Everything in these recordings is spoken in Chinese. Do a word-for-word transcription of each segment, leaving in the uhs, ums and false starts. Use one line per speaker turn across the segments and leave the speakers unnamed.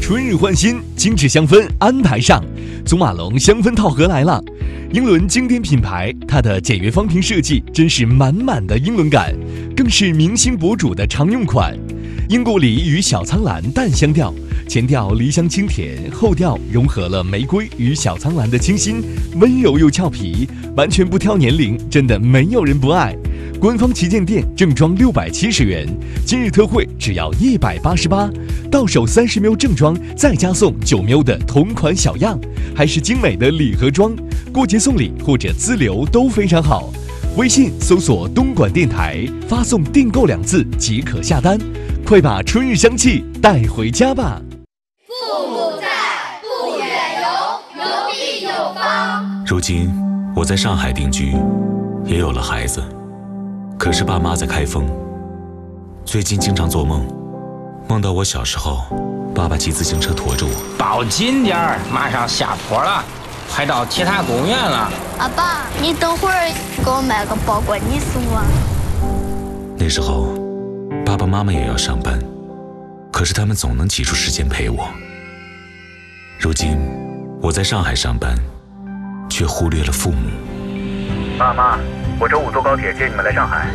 春日换新，精致香氛安排上，祖马龙香氛套盒来了。英伦经典品牌，它的简约方瓶设计真是满满的英伦感，更是明星博主的常用款。英古梨与小苍兰淡香调，前调梨香清甜，后调融合了玫瑰与小苍兰的清新，温柔又俏皮，完全不挑年龄，真的没有人不爱。官方旗舰店正装六百七十元，今日特惠只要一百八十八，到手三十 ml 正装，再加送九 ml 的同款小样，还是精美的礼盒装，过节送礼或者自留都非常好。微信搜索东莞电台，发送订购两字即可下单，快把春日香气带回家吧。
父母在，不远游，游必有方。
如今我在上海定居，也有了孩子，可是爸妈在开封。最近经常做梦，梦到我小时候，爸爸骑自行车驮着我。
抱紧点儿，马上下坡了，快到铁塔公园了。
阿爸，你等会儿给我买个包裹，你送我。
那时候，爸爸妈妈也要上班，可是他们总能挤出时间陪我。如今，我在上海上班，却忽略了父母。
爸妈，我周五坐高铁接你们来上海。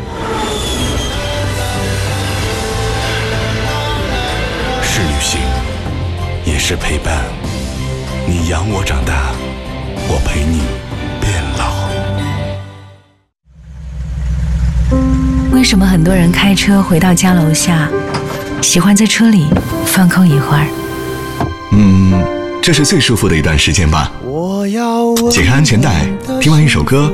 是旅行，也是陪伴。你养我长大，我陪你变老。
为什么很多人开车回到家楼下，喜欢在车里放空一会儿？
嗯，这是最舒服的一段时间吧。解开安全带，听完一首歌，